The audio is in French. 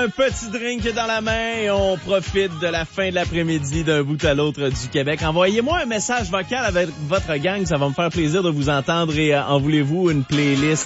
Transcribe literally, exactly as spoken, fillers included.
un petit drink dans la main et on profite de la fin de l'après-midi d'un bout à l'autre du Québec. Envoyez-moi un message vocal avec votre gang, ça va me faire plaisir de vous entendre et euh, en voulez-vous une playlist